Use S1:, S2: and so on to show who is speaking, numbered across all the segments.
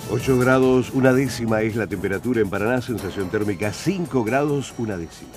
S1: 8 grados, una décima es la temperatura en Paraná, sensación térmica 5 grados, una décima.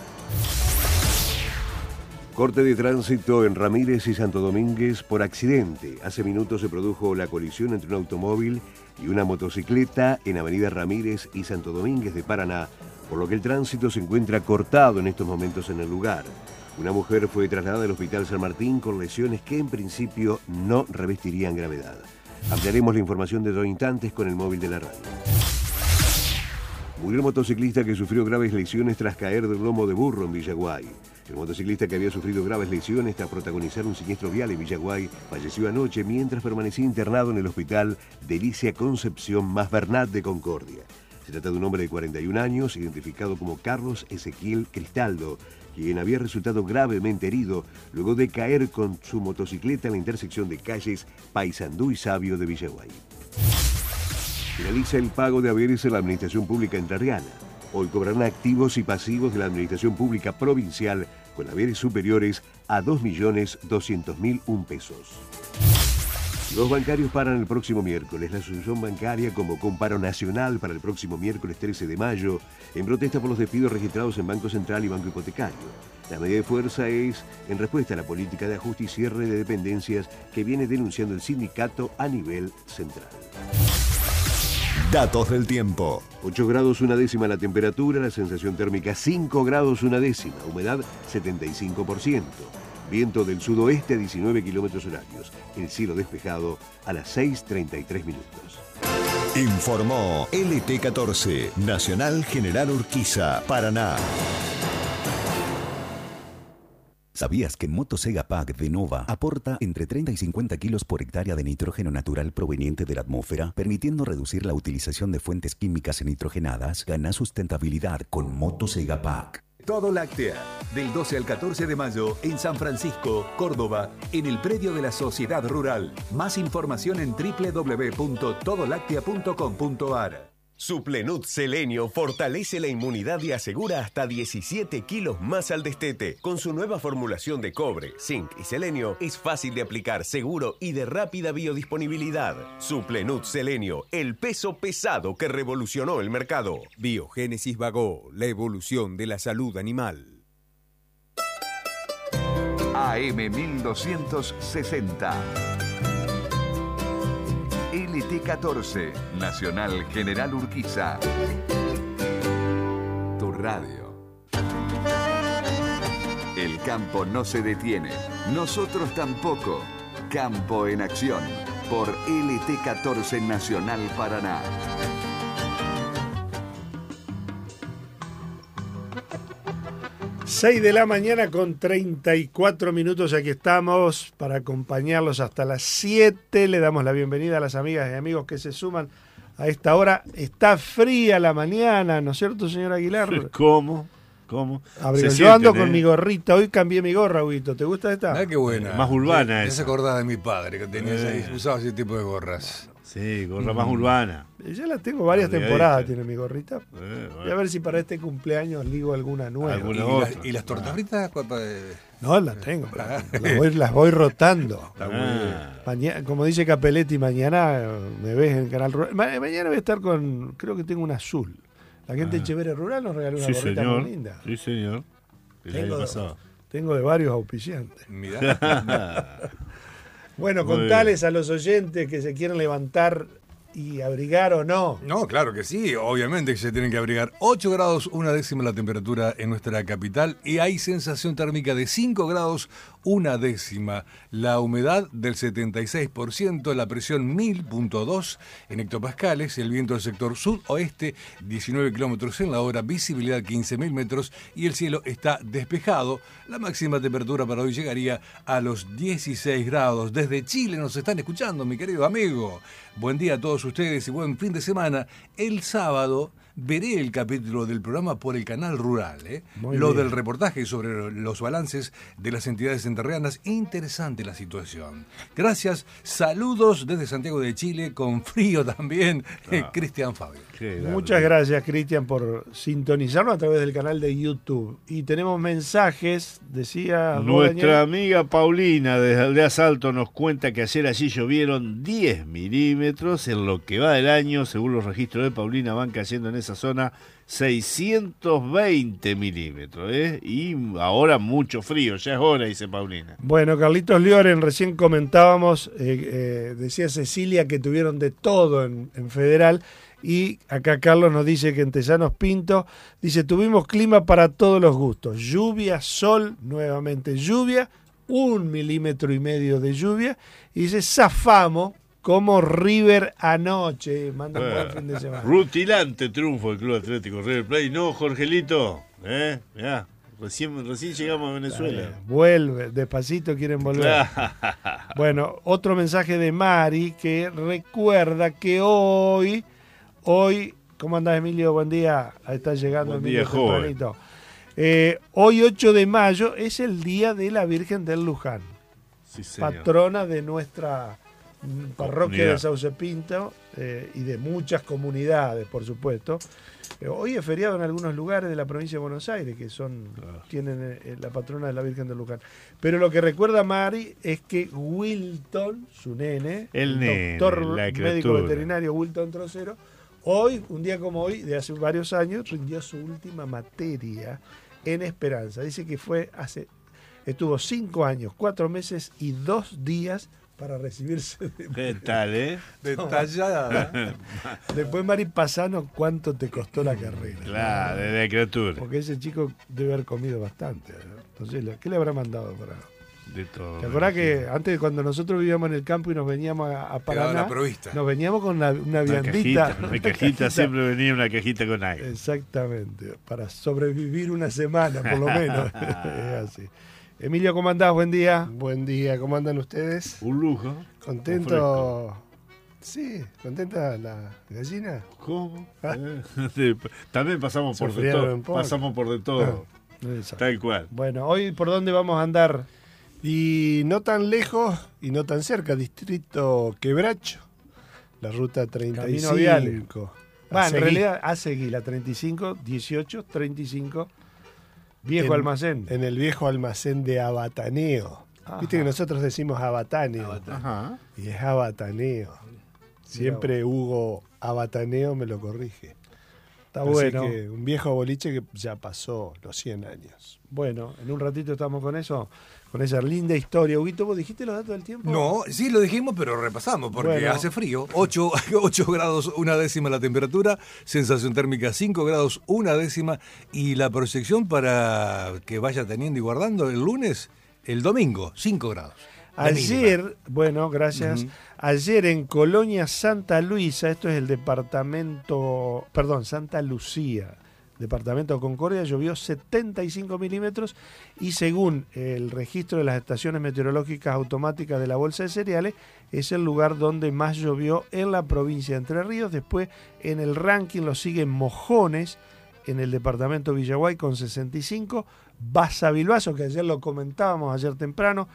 S1: Corte de tránsito en Ramírez y Santo Domínguez por accidente. Hace minutos se produjo la colisión entre un automóvil y una motocicleta en Avenida Ramírez y Santo Domínguez de Paraná, por lo que el tránsito se encuentra cortado en estos momentos en el lugar. Una mujer fue trasladada al Hospital San Martín con lesiones que en principio no revestirían gravedad. Ampliaremos la información de 2 instantes con el móvil de la radio. Murió el motociclista que sufrió graves lesiones tras caer del lomo de burro en Villaguay. El motociclista que había sufrido graves lesiones tras protagonizar un siniestro vial en Villaguay falleció anoche mientras permanecía internado en el hospital Delicia Concepción más Bernat de Concordia. Se trata de un hombre de 41 años, identificado como Carlos Ezequiel Cristaldo, quien había resultado gravemente herido luego de caer con su motocicleta en la intersección de calles Paysandú y Sabio de Villaguay. Finaliza el pago de haberes en la Administración Pública Entrerriana. Hoy cobrarán activos y pasivos de la Administración Pública Provincial con haberes superiores a 2.200.001 pesos. Los bancarios paran el próximo miércoles. La Asociación Bancaria convocó un paro nacional para el próximo miércoles 13 de mayo en protesta por los despidos registrados en Banco Central y Banco Hipotecario. La medida de fuerza es en respuesta a la política de ajuste y cierre de dependencias que viene denunciando el sindicato a nivel central.
S2: Datos del tiempo.
S1: 8 grados una décima la temperatura, la sensación térmica 5 grados una décima, humedad 75%. Viento del sudoeste a 19 kilómetros horarios. El cielo despejado a las 6:33 minutos.
S2: Informó LT14, Nacional General Urquiza, Paraná. ¿Sabías que Motosega Pack de Nova aporta entre 30 y 50 kilos por hectárea de nitrógeno natural proveniente de la atmósfera, permitiendo reducir la utilización de fuentes químicas nitrogenadas? Gana sustentabilidad con Motosega Pack.
S3: Todo Láctea, del 12 al 14 de mayo en San Francisco, Córdoba, en el predio de la Sociedad Rural. Más información en www.todolactea.com.ar.
S4: Suplenut Selenio fortalece la inmunidad y asegura hasta 17 kilos más al destete. Con su nueva formulación de cobre, zinc y selenio, es fácil de aplicar, seguro y de rápida biodisponibilidad. Suplenut Selenio, el peso pesado que revolucionó el mercado.
S5: Biogénesis Bagó, la evolución de la salud animal.
S3: AM 1260. LT14, Nacional General Urquiza. Tu radio. El campo no se detiene. Nosotros tampoco. Campo en acción. Por LT14 Nacional Paraná.
S6: Seis de la mañana con 34 minutos, aquí estamos para acompañarlos hasta las 7. Le damos la bienvenida a las amigas y amigos que se suman a esta hora. Está fría la mañana, ¿no es cierto, señor Aguilar?
S7: ¿Cómo?
S6: Yo ando con mi gorrita, hoy cambié mi gorra, Huguito. ¿Te gusta esta?
S8: Ah, qué buena.
S7: Más urbana.
S8: Me hace acordar de mi padre, que tenía usaba ese tipo de gorras.
S7: Sí, gorra más urbana.
S6: Ya la tengo varias temporadas, tiene mi gorrita. Voy a ver si para este cumpleaños ligo alguna nueva.
S8: ¿Y las tortas fritas?
S6: No, las tengo, las voy rotando.
S7: Ah.
S6: Mañana, como dice Capelletti, mañana me ves en Canal Rural. Mañana voy a estar con, creo que tengo una azul. La gente de Chevere Rural nos regaló una gorrita muy linda.
S7: Sí, señor.
S6: Tengo de varios auspiciantes.
S8: Mirá.
S6: Bueno, contales a los oyentes que se quieren levantar y abrigar o no.
S8: No, claro que sí, obviamente que se tienen que abrigar. 8 grados, una décima la temperatura en nuestra capital y hay sensación térmica de 5 grados, una décima. La humedad del 76%, la presión 1000.2 en hectopascales, el viento del sector sudoeste 19 kilómetros en la hora, visibilidad 15.000 metros y el cielo está despejado. La máxima temperatura para hoy llegaría a los 16 grados. Desde Chile nos están escuchando, mi querido amigo. Buen día a todos ustedes y buen fin de semana. El sábado veré el capítulo del programa por el canal Rural.
S6: Muy
S8: Lo
S6: bien.
S8: del reportaje sobre los balances de las entidades entrerrianas. Interesante la situación. Gracias. Saludos desde Santiago de Chile, con frío también, Cristian Fabio.
S6: Muchas gracias, Cristian, por sintonizarnos a través del canal de YouTube. Y tenemos mensajes, decía...
S7: Nuestra amiga Paulina desde Aldea Salto nos cuenta que ayer allí llovieron 10 milímetros. En lo que va del año, según los registros de Paulina, van cayendo en esa zona 620 milímetros. Y ahora mucho frío, ya es hora, dice Paulina.
S6: Bueno, Carlitos Lioren, recién comentábamos, decía Cecilia que tuvieron de todo en Federal. Y acá Carlos nos dice que en Tesanos Pinto, dice, tuvimos clima para todos los gustos. Lluvia, sol, nuevamente lluvia, 1,5 milímetros de lluvia. Y dice, zafamos como River anoche. Manda un buen fin de semana.
S7: Rutilante triunfo del Club Atlético River Plate. No, Jorgelito, mirá, recién llegamos a Venezuela.
S6: Vuelve, despacito quieren volver. Bueno, otro mensaje de Mari que recuerda que hoy, ¿cómo andás, Emilio? Buen día. Ahí está llegando
S7: Buen
S6: Emilio
S7: día, joven.
S6: tempranito. Hoy 8 de mayo es el día de la Virgen del Luján,
S7: Sí, señor.
S6: patrona de nuestra parroquia
S7: Comunidad.
S6: de Sauce Pinto y de muchas comunidades, por supuesto. Hoy es feriado en algunos lugares de la provincia de Buenos Aires que tienen la patrona de la Virgen del Luján. Pero lo que recuerda Mari es que Wilton, su nene,
S7: El nene,
S6: doctor
S7: la
S6: médico
S7: criatura.
S6: veterinario Wilton Trocero, hoy, un día como hoy, de hace varios años, rindió su última materia en Esperanza. Dice que estuvo 5 años, 4 meses y 2 días para recibirse de
S7: ¿Qué tal,
S8: Detallada.
S6: Después, Mari, pasanos cuánto te costó la carrera.
S7: Claro, de la criatura.
S6: Porque ese chico debe haber comido bastante, ¿no? Entonces, ¿qué le habrá mandado para...?
S7: De todo.
S6: ¿Te acordás que antes, cuando nosotros vivíamos en el campo y nos veníamos a Paraná,
S8: la provista.
S6: nos veníamos con una
S7: Una
S6: viandita?
S7: cajita, siempre venía una cajita con aire.
S6: Exactamente, para sobrevivir una semana, por lo menos. Es así. Emilio, ¿cómo andás? Buen día.
S9: Buen día, ¿cómo andan ustedes?
S7: Un lujo.
S9: ¿Contento? Sí, ¿contenta la gallina?
S7: ¿Cómo?
S9: ¿Ah?
S7: Sí, también pasamos
S9: Se
S7: por de
S9: enfriaron
S7: todo.
S9: un poco.
S7: Pasamos por de todo.
S6: Exacto.
S7: Tal cual.
S6: Bueno, hoy, ¿por dónde vamos a andar?
S9: Y no tan lejos y no tan cerca, distrito Quebracho, la ruta 35.
S6: Camino Viale. Va, en
S9: Seguí.
S6: realidad, a seguir la 35, 18, 35, viejo almacén.
S9: En el viejo almacén de Abataneo.
S6: Ajá.
S9: Viste que nosotros decimos Abataneo.
S7: Ajá.
S9: Y es Abataneo. Siempre Hugo Abataneo me lo corrige.
S6: Está
S9: Así
S6: bueno.
S9: que un viejo boliche que ya pasó los 100 años.
S6: Bueno, en un ratito estamos con eso, con esa linda historia. Huguito, ¿vos dijiste los datos del tiempo?
S8: No, sí lo dijimos, pero repasamos, porque
S6: Bueno.
S8: hace frío. 8 grados, 1/10 la temperatura, sensación térmica 5 grados, 1/10, y la proyección para que vaya teniendo y guardando el lunes, el domingo, 5 grados. La
S6: Ayer,
S8: mínima.
S6: bueno, gracias. Ayer en Colonia Santa Luisa, esto es el departamento, perdón, Santa Lucía, departamento de Concordia, llovió 75 milímetros y según el registro de las estaciones meteorológicas automáticas de la Bolsa de Cereales, es el lugar donde más llovió en la provincia de Entre Ríos. Después en el ranking lo siguen Mojones, en el departamento de Villaguay con 65, Basavilbaso, que ayer lo comentábamos ayer temprano,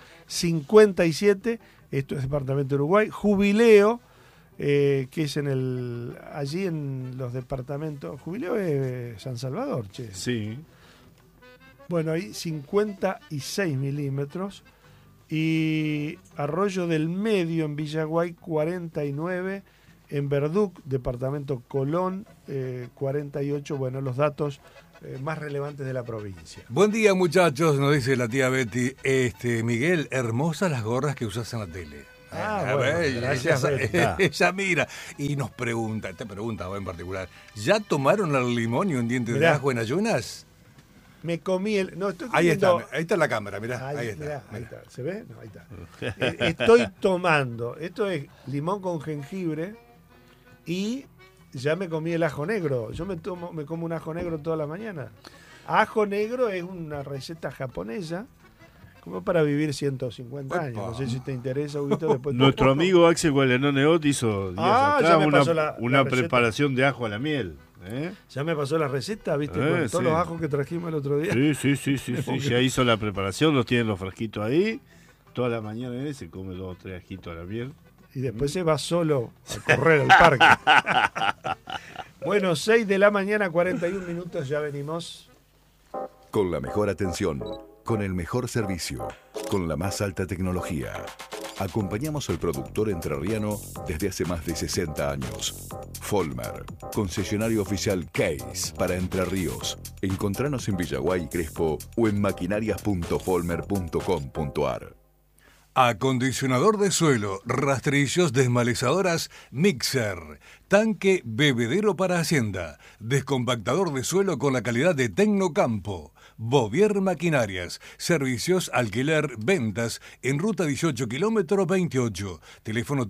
S6: 57, esto es departamento de Uruguay, Jubileo, que es allí en los departamentos, Jubileo es San Salvador, che.
S7: Sí.
S6: Bueno, ahí 56 milímetros. Y Arroyo del Medio en Villaguay 49, en Verduc, departamento Colón 48, bueno, los datos más relevantes de la provincia.
S8: Buen día, muchachos, nos dice la tía Betty. Miguel, hermosas las gorras que usas en la tele.
S6: Bueno, gracias, Betty.
S8: Ella mira y nos pregunta, te pregunta vos en particular, ¿ya tomaron el limón y un diente de
S6: Mirá.
S8: ajo en ayunas?
S6: Me comí no, estoy
S8: Ahí
S6: comiendo,
S8: está, ahí está la cámara, mirá,
S6: Ahí,
S8: ahí está.
S6: mirá, ahí
S8: mirá.
S6: está. ¿Se ve? No, ahí está. Estoy tomando, esto es limón con jengibre y ya me comí el ajo negro. Yo me como un ajo negro toda la mañana. Ajo negro es una receta japonesa como para vivir 150 años. No sé si te interesa, Huguito, después te-
S7: Nuestro amigo Axel Gualenone Ott hizo días
S6: Ah,
S7: atrás
S6: ya me pasó la
S7: una
S6: receta.
S7: preparación de ajo a la miel.
S6: Ya me pasó la receta, ¿viste? Con todos los ajos que trajimos el otro día.
S7: Sí. Ya hizo la preparación, los tienen los frasquitos ahí. Toda la mañana se come 2 o 3 ajitos a la miel.
S6: Y después se va solo a correr al parque. Bueno, 6 de la mañana, 41 minutos, ya venimos.
S3: Con la mejor atención, con el mejor servicio, con la más alta tecnología. Acompañamos al productor entrerriano desde hace más de 60 años. Folmer, concesionario oficial Case para Entre Ríos. Encontranos en Villaguay y Crespo o en maquinarias.folmer.com.ar.
S8: Acondicionador de suelo, rastrillos, desmalezadoras, mixer, tanque bebedero para hacienda, descompactador de suelo con la calidad de Tecnocampo, Bovier Maquinarias, servicios, alquiler, ventas en ruta 18 kilómetro 28, teléfono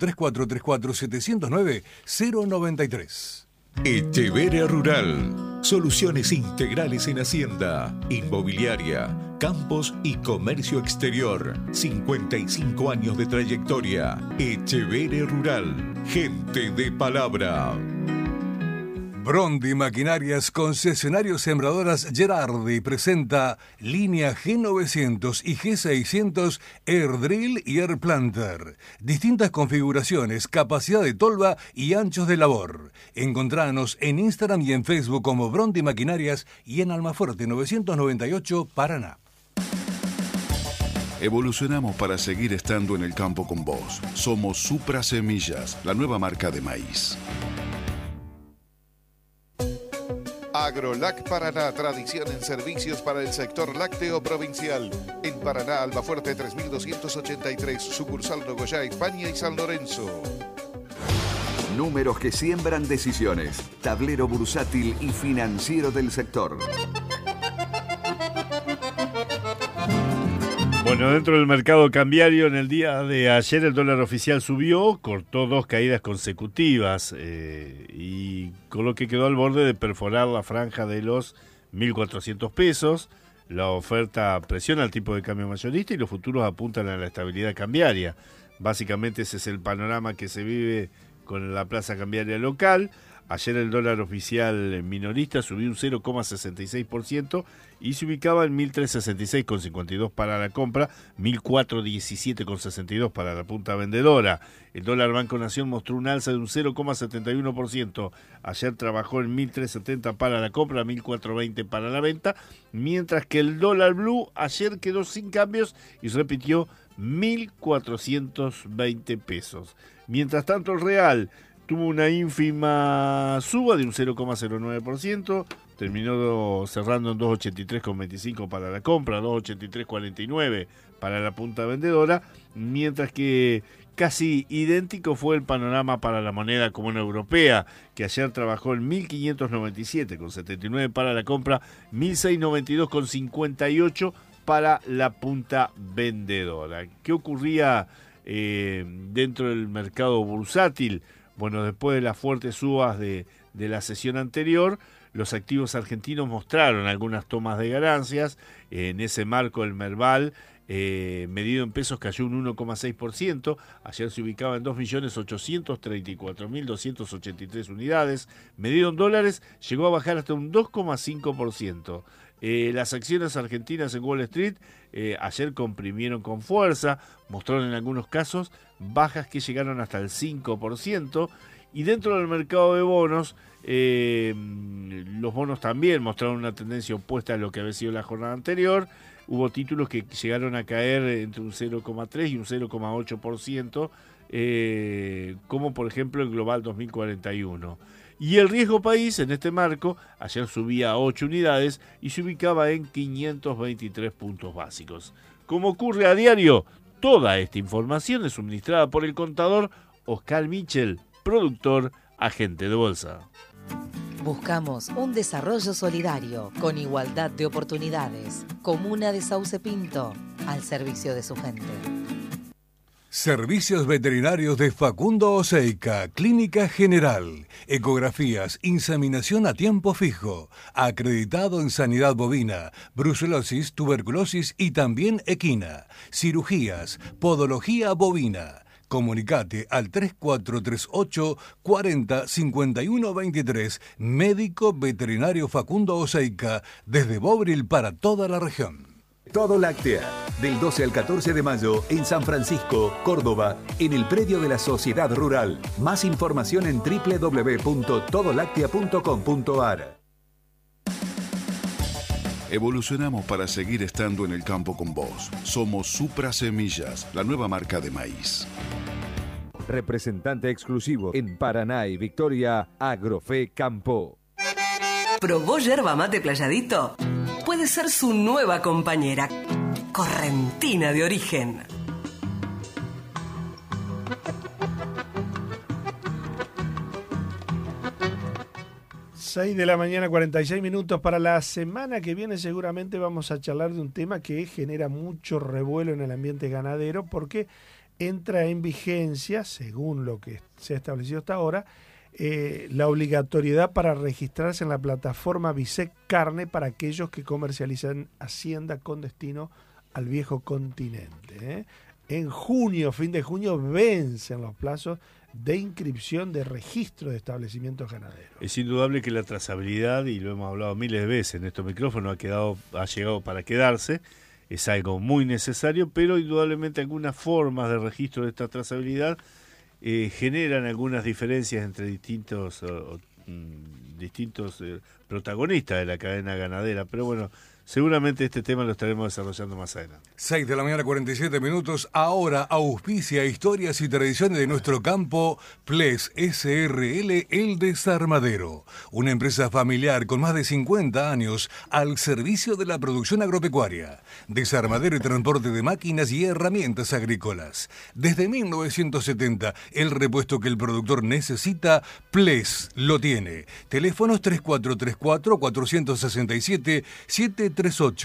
S8: 3434-709-093.
S10: Echeverria Rural. Soluciones integrales en hacienda, inmobiliaria, campos y comercio exterior. 55 años de trayectoria. Echeverria Rural. Gente de palabra.
S8: Brondi Maquinarias, concesionario sembradoras Gerardi, presenta línea G900 y G600 Air Drill y Air Planter. Distintas configuraciones, capacidad de tolva y anchos de labor. Encontranos en Instagram y en Facebook como Brondi Maquinarias y en Almafuerte 998, Paraná.
S3: Evolucionamos para seguir estando en el campo con vos. Somos Supra Semillas, la nueva marca de maíz.
S11: Agrolac Paraná, tradición en servicios para el sector lácteo provincial. En Paraná, Almafuerte 3283, sucursal Nogoyá, España y San Lorenzo.
S3: Números que siembran decisiones. Tablero bursátil y financiero del sector.
S7: Bueno, dentro del mercado cambiario, en el día de ayer el dólar oficial subió, cortó 2 caídas consecutivas y con lo que quedó al borde de perforar la franja de los 1.400 pesos. La oferta presiona el tipo de cambio mayorista y los futuros apuntan a la estabilidad cambiaria. Básicamente ese es el panorama que se vive con la plaza cambiaria local. Ayer el dólar oficial minorista subió un 0,66% y se ubicaba en 1.366,52 para la compra, 1.417,62 para la punta vendedora. El dólar Banco Nación mostró un alza de un 0,71%. Ayer trabajó en 1.370 para la compra, 1.420 para la venta, mientras que el dólar blue ayer quedó sin cambios y repitió 1.420 pesos. Mientras tanto el real tuvo una ínfima suba de un 0,09%, terminó cerrando en 283,25 para la compra, 283,49 para la punta vendedora, mientras que casi idéntico fue el panorama para la moneda común europea, que ayer trabajó en 1.597,79 para la compra, 1.692,58 para la punta vendedora. ¿Qué ocurría dentro del mercado bursátil? Bueno, después de las fuertes subas de la sesión anterior, los activos argentinos mostraron algunas tomas de ganancias. En ese marco, el Merval, medido en pesos, cayó un 1,6%. Ayer se ubicaba en 2.834.283 unidades. Medido en dólares, llegó a bajar hasta un 2,5%. Las acciones argentinas en Wall Street ayer comprimieron con fuerza, mostraron en algunos casos bajas que llegaron hasta el 5%, y dentro del mercado de bonos, los bonos también mostraron una tendencia opuesta a lo que había sido la jornada anterior. Hubo títulos que llegaron a caer entre un 0,3 y un 0,8%, como por ejemplo el Global 2041. Y el riesgo país en este marco ayer subía 8 unidades y se ubicaba en 523 puntos básicos. Como ocurre a diario, toda esta información es suministrada por el contador Oscar Michel, productor, agente de bolsa.
S12: Buscamos un desarrollo solidario con igualdad de oportunidades. Comuna de Sauce Pinto, al servicio de su gente.
S8: Servicios veterinarios de Facundo Oseica, Clínica General, ecografías, inseminación a tiempo fijo, acreditado en sanidad bovina, brucelosis, tuberculosis y también equina, cirugías, podología bovina. Comunicate al 3438 40 51 23. Médico Veterinario Facundo Oseica, desde Bobril para toda la región.
S2: Todo Láctea, del 12 al 14 de mayo en San Francisco, Córdoba, en el predio de la Sociedad Rural. Más información en www.todolactea.com.ar.
S3: Evolucionamos para seguir estando en el campo con vos. Somos Supra Semillas, la nueva marca de maíz.
S5: Representante exclusivo en Paraná y Victoria, Agrofe Campo.
S13: ¿Probó yerba mate Playadito? Puede ser su nueva compañera, correntina de origen.
S6: 6 de la mañana, 46 minutos. Para la semana que viene seguramente vamos a charlar de un tema que genera mucho revuelo en el ambiente ganadero, porque entra en vigencia, según lo que se ha establecido hasta ahora, la obligatoriedad para registrarse en la plataforma Bisec Carne para aquellos que comercializan hacienda con destino al viejo continente. En junio, fin de junio, vencen los plazos de inscripción de registro de establecimientos ganaderos.
S7: Es indudable que la trazabilidad, y lo hemos hablado miles de veces en estos micrófonos, ha llegado para quedarse. Es algo muy necesario, pero indudablemente algunas formas de registro de esta trazabilidad generan algunas diferencias entre distintos protagonistas de la cadena ganadera. Pero bueno, seguramente este tema lo estaremos desarrollando más adelante.
S8: 6 de la mañana, 47 minutos. Ahora auspicia historias y tradiciones de nuestro campo Ples SRL El Desarmadero. Una empresa familiar con más de 50 años al servicio de la producción agropecuaria. Desarmadero y transporte de máquinas y herramientas agrícolas. Desde 1970, el repuesto que el productor necesita, Ples lo tiene. Teléfonos 3434-467-738,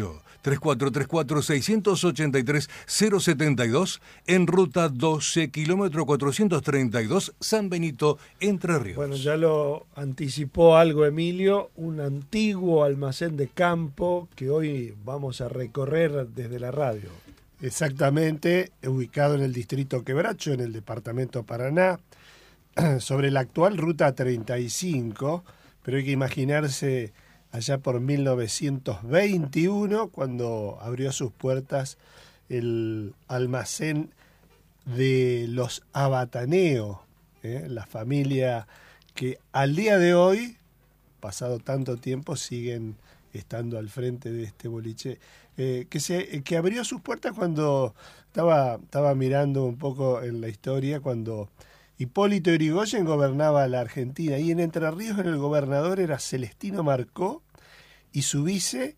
S8: 3434-683-072, en ruta 12, kilómetro 432, San Benito, Entre Ríos.
S6: Bueno, ya lo anticipó algo Emilio, un antiguo almacén de campo que hoy vamos a recorrer desde la radio.
S9: Exactamente, ubicado en el distrito Quebracho, en el departamento Paraná, sobre la actual ruta 35, pero hay que imaginarse allá por 1921, cuando abrió sus puertas el almacén de los Abataneo, la familia que al día de hoy, pasado tanto tiempo, siguen estando al frente de este boliche, que abrió sus puertas cuando estaba mirando un poco en la historia, cuando Hipólito Yrigoyen gobernaba la Argentina, y en Entre Ríos el gobernador era Celestino Marcó, y su vice,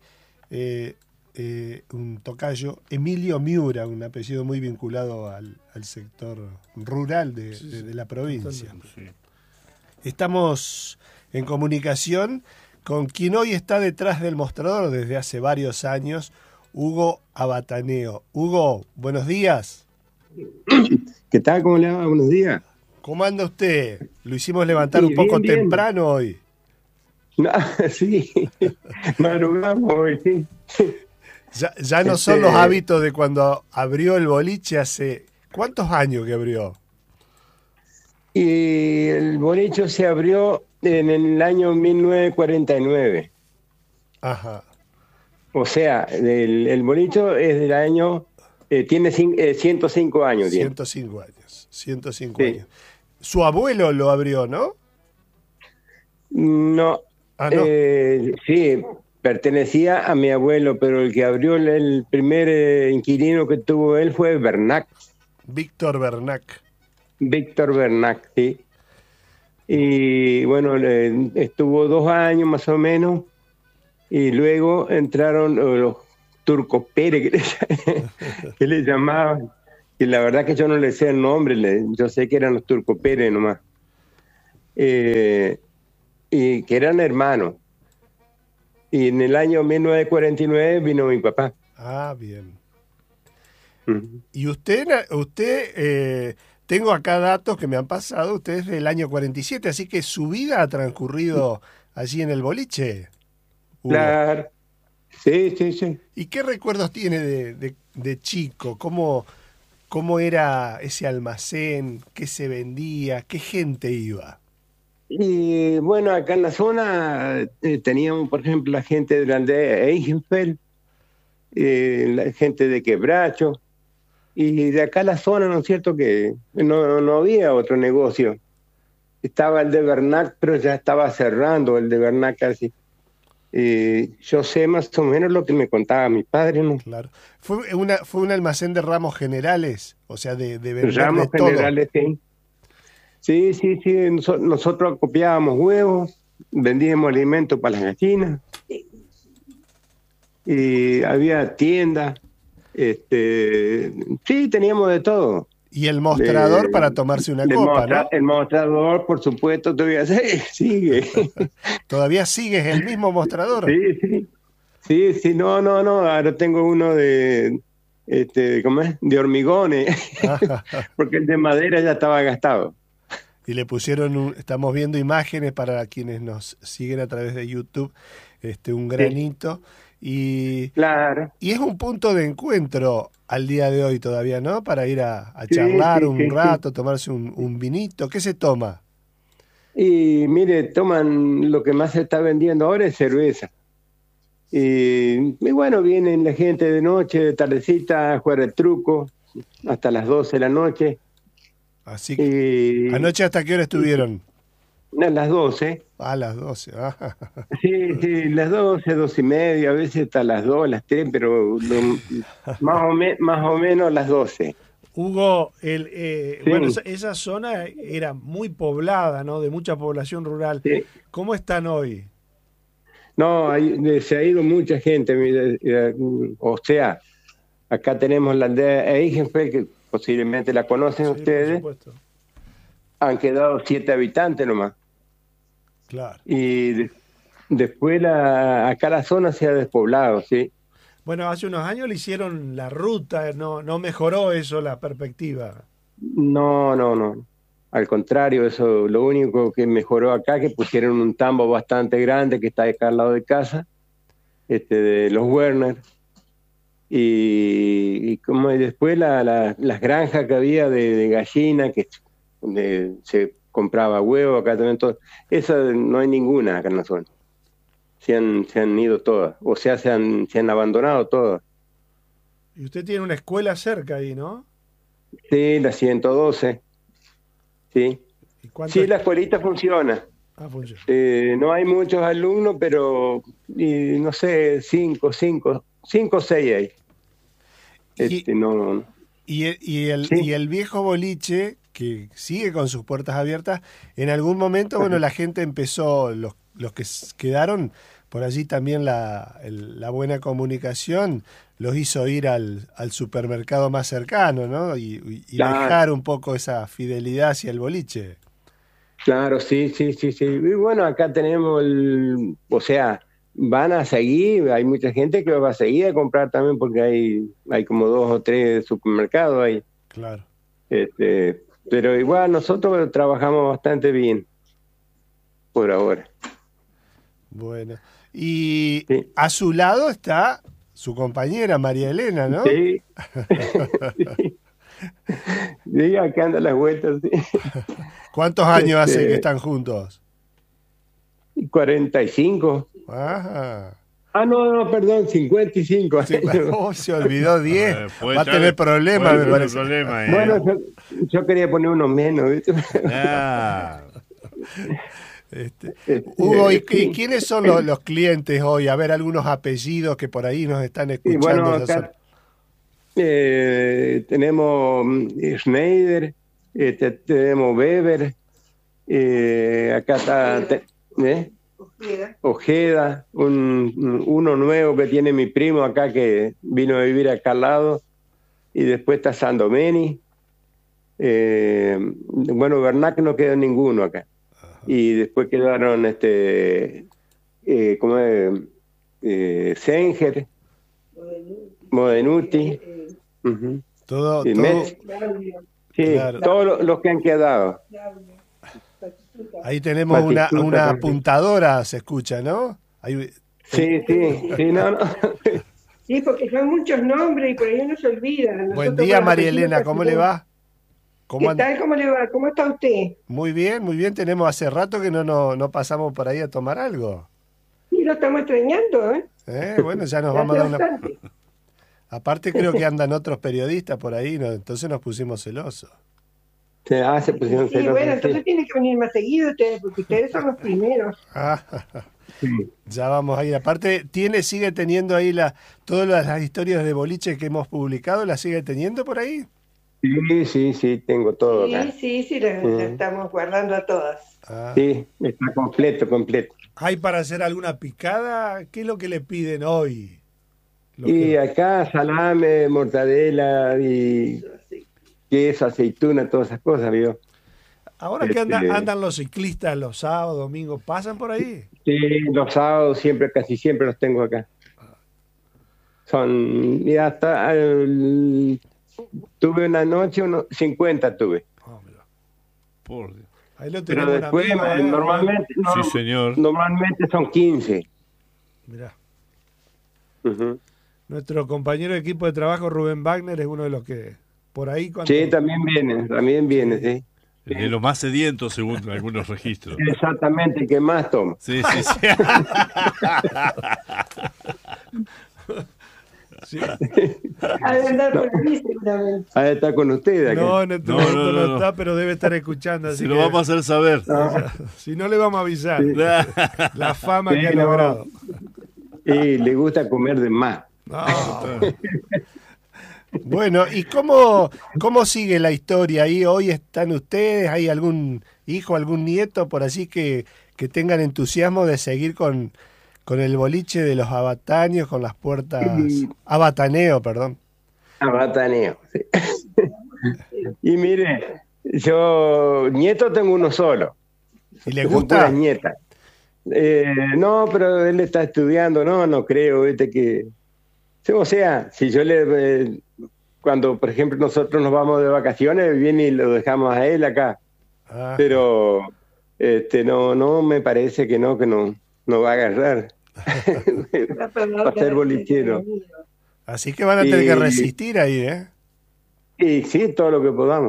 S9: un tocayo, Emilio Miura, un apellido muy vinculado al sector rural de la provincia. Sí. Estamos en comunicación con quien hoy está detrás del mostrador desde hace varios años, Hugo Abataneo. Hugo, buenos días.
S14: ¿Qué tal? ¿Cómo le va? Buenos días.
S9: ¿Cómo anda usted? Lo hicimos levantar un poco temprano hoy.
S14: No, sí, madrugamos hoy.
S9: Ya no son los hábitos de cuando abrió el boliche hace... ¿Cuántos años que abrió?
S14: Y el boliche se abrió en el año 1949.
S9: Ajá.
S14: O sea, el boliche es del año... tiene 105 años.
S9: 105 años. 105 años. Su abuelo lo abrió, ¿no?
S14: No.
S9: Ah, ¿no?
S14: Sí, pertenecía a mi abuelo, pero el que abrió el primer inquilino que tuvo él fue Bernac.
S9: Víctor Bernac.
S14: Víctor Bernac, sí. Y bueno, estuvo 2 años más o menos, y luego entraron los Turcos Pérez, que le llamaban, y la verdad que yo no le sé el nombre, yo sé que eran los Turcos Pérez nomás. Y que eran hermanos. Y en el año 1949 vino mi papá.
S9: Ah, bien. Y usted tengo acá datos que me han pasado, usted es del año 47, así que su vida ha transcurrido allí en el boliche.
S14: Claro. Sí.
S9: ¿Y qué recuerdos tiene de chico? ¿Cómo ¿Cómo era ese almacén? ¿Qué se vendía? ¿Qué gente iba?
S14: Y bueno, acá en la zona teníamos, por ejemplo, la gente de la aldea Eigenfeld, la gente de Quebracho, y de acá la zona, ¿no es cierto?, que no había otro negocio. Estaba el de Bernac, pero ya estaba cerrando el de Bernac casi. Yo sé más o menos lo que me contaba mi padre, ¿no?
S9: Claro. ¿Fue un almacén de ramos generales? O sea, de vender
S14: ramos
S9: de todo.
S14: generales, sí. Sí. Nosotros copiábamos huevos, vendíamos alimentos para las gallinas. Y había tiendas. Sí, teníamos de todo.
S9: Y el mostrador para tomarse una copa, ¿no?
S14: El mostrador, por supuesto, todavía sigue.
S9: ¿Todavía sigues el mismo mostrador?
S14: Sí, no, ahora tengo uno de, ¿cómo es? De hormigones, porque el de madera ya estaba gastado.
S9: Y le pusieron, estamos viendo imágenes para quienes nos siguen a través de YouTube, un granito. Y,
S14: claro.
S9: Y es un punto de encuentro al día de hoy todavía, ¿no? Para ir a charlar un rato, tomarse un vinito. ¿Qué se toma?
S14: Y mire, toman, lo que más se está vendiendo ahora es cerveza. Y bueno, vienen la gente de noche, de tardecita, a jugar el truco, hasta las 12 de la noche.
S9: Así que, ¿anoche hasta qué hora estuvieron?
S14: A las 12.
S9: A las 12.
S14: Sí, las 12, 12 y media, a veces hasta las 2, las 3, pero más o menos las 12.
S6: Hugo, bueno, esa zona era muy poblada, ¿no? De mucha población rural.
S14: Sí.
S6: ¿Cómo están hoy?
S14: No, se ha ido mucha gente. O sea, acá tenemos la aldea Eigenfeld, que posiblemente la conocen ustedes.
S6: Por supuesto.
S14: Han quedado 7 habitantes nomás.
S9: Claro.
S14: Y después acá la zona se ha despoblado, ¿sí?
S6: Bueno, hace unos años le hicieron la ruta, no mejoró eso, la perspectiva.
S14: No. Al contrario, eso lo único que mejoró acá, que pusieron un tambo bastante grande que está acá al lado de casa, de los Werner. Y como después las granjas que había de gallina, donde se compraba huevo, acá también todo. Esa no hay ninguna acá en la zona. Se han ido todas, o sea, se han abandonado todas.
S6: Y usted tiene una escuela cerca ahí, ¿no?
S14: Sí, la 112. Sí. Sí, la escuelita funciona.
S6: Funciona.
S14: No hay muchos alumnos, pero no sé, 5 o 6 hay.
S9: Y el viejo boliche, que sigue con sus puertas abiertas, en algún momento, bueno, la gente empezó, los que quedaron por allí también la buena comunicación los hizo ir al supermercado más cercano, ¿no? Y
S14: claro,
S9: dejar un poco esa fidelidad hacia el boliche.
S14: Claro, sí. Y bueno, acá tenemos o sea, van a seguir, hay mucha gente que va a seguir a comprar también porque hay como 2 o 3 supermercados ahí.
S9: Claro.
S14: Pero igual nosotros trabajamos bastante bien por ahora.
S9: Bueno, y a su lado está su compañera María Elena, ¿no?
S14: Sí. Diga que anda las vueltas. Sí.
S9: ¿Cuántos años hace que están juntos?
S14: 45.
S9: Ajá.
S14: No, perdón, 55 años.
S9: Se olvidó 10. Va a tener problemas, me parece.
S14: Bueno, yo quería poner uno menos, ¿viste?
S9: Hugo, ¿y quiénes son los clientes hoy? A ver, algunos apellidos que por ahí nos están escuchando.
S14: Y bueno, acá tenemos Schneider, tenemos Weber, acá está Ojeda, uno nuevo que tiene mi primo acá que vino a vivir acá al lado, y después está Sandomeni. Bueno, Bernac no quedó ninguno acá. Y después quedaron Senger, Modenuti,
S9: Claro.
S14: Todos los que han quedado.
S9: Ahí tenemos una apuntadora, se escucha, ¿no?
S14: Sí, no.
S15: Sí, porque son muchos nombres y por ahí uno se olvida.
S6: Buen día, María Elena, ¿cómo le va?
S15: ¿Qué tal? ¿Cómo le va? ¿Cómo está usted?
S6: Muy bien, muy bien. Tenemos hace rato que no pasamos por ahí a tomar algo.
S15: Sí, lo estamos extrañando, ¿eh?
S6: Bueno, ya nos vamos a dar una... Aparte creo que andan otros periodistas por ahí, ¿no? Entonces nos pusimos celosos.
S14: Se pusieron celosos.
S15: Bueno, entonces tiene que venir más seguido ustedes, porque ustedes son los primeros.
S6: Sí. Ya vamos a ir. Aparte, sigue teniendo ahí todas las historias de boliche que hemos publicado, ¿las sigue teniendo por ahí?
S14: Sí, tengo todo.
S15: Sí, las estamos guardando a todas.
S14: Sí, está completo.
S6: ¿Hay para hacer alguna picada? ¿Qué es lo que le piden hoy?
S14: Acá salame, mortadela y queso, aceituna, todas esas cosas, ¿vio?
S6: Ahora que andan los ciclistas los sábados, domingos, ¿pasan por ahí?
S14: Sí, los sábados casi siempre los tengo acá. Tuve una noche, 50 tuve.
S7: Por Dios.
S6: Ahí lo
S14: pero después, normalmente,
S7: sí, señor.
S14: Normalmente son 15.
S6: Mirá. Nuestro compañero de equipo de trabajo, Rubén Wagner, es uno de los que por ahí...
S14: Sí, también viene, sí.
S7: De los más sedientos, según algunos registros.
S14: Exactamente, el que más toma.
S7: Sí.
S6: Sí.
S15: Ha de andar por ahí seguramente.
S14: Ha de estar con ustedes acá.
S6: No, no está, pero debe estar escuchando. Así
S7: lo vamos a hacer saber.
S6: Si no, le vamos a avisar. Sí. La fama que ha logrado.
S14: Y le gusta comer de más.
S6: Bueno, ¿y cómo sigue la historia ahí? ¿Hoy están ustedes? ¿Hay algún hijo, algún nieto por así que tengan entusiasmo de seguir con el boliche de los abataneos, con las puertas... Abataneo, perdón.
S14: Abataneo, sí. Y mire, yo nieto tengo uno solo.
S6: ¿Y le gusta?
S14: Nietas. No, pero él está estudiando, no creo, que... O sea, si yo cuando, por ejemplo, nosotros nos vamos de vacaciones, viene y lo dejamos a él acá. Pero no me parece que no va a agarrar. Va a ser bolichero.
S6: Así que van a tener que resistir ahí, ¿eh?
S14: Y sí, todo lo que podamos.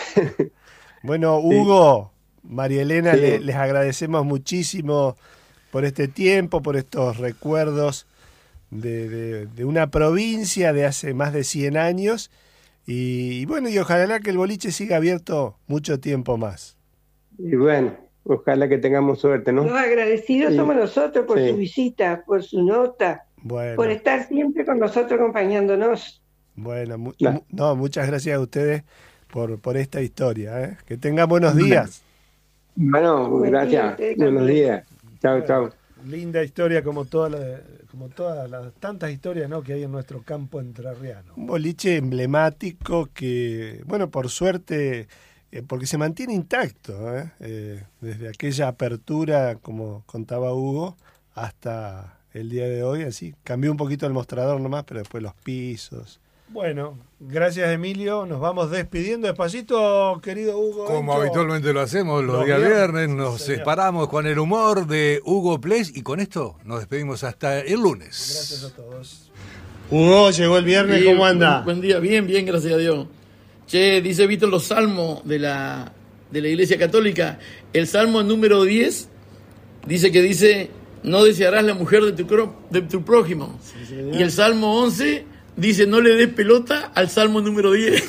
S6: Bueno, Hugo, María Elena, les agradecemos muchísimo por este tiempo, por estos recuerdos de una provincia de hace más de 100 años. Y bueno, y ojalá que el boliche siga abierto mucho tiempo más.
S14: Y bueno, ojalá que tengamos suerte, ¿no?
S15: Los agradecidos somos nosotros por su visita, por su nota, por estar siempre con nosotros acompañándonos.
S6: Bueno, muchas gracias a ustedes por esta historia, ¿eh? Que tengan buenos días.
S14: Bueno, gracias. Buenos días. Chao.
S6: Linda historia como todas las tantas historias, ¿no?, que hay en nuestro campo entrerriano. Un boliche emblemático que, bueno, por suerte... porque se mantiene intacto, desde aquella apertura, como contaba Hugo, hasta el día de hoy, así. Cambió un poquito el mostrador nomás, pero después los pisos. Bueno, gracias Emilio, nos vamos despidiendo despacito, querido Hugo.
S8: Como habitualmente lo hacemos los días viernes, nos separamos con el humor de Hugo Ples y con esto nos despedimos hasta el lunes.
S6: Gracias a todos. Hugo, llegó el viernes, ¿cómo anda?
S16: Buen día, bien, gracias a Dios. Che, dice Víctor los salmos de la Iglesia Católica. El salmo número 10 dice, no desearás la mujer de tu prójimo. Sí, y el salmo 11 dice, no le des pelota al salmo número 10.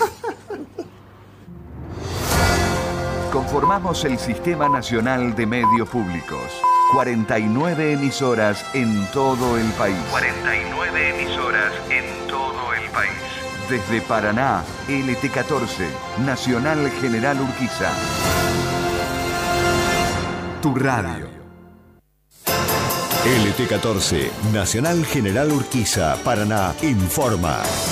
S2: Conformamos el Sistema Nacional de Medios Públicos. 49 emisoras en todo el país. 49 emisoras en todo el país. Desde Paraná, LT14, Nacional General Urquiza. Tu radio.
S10: LT14, Nacional General Urquiza, Paraná, informa.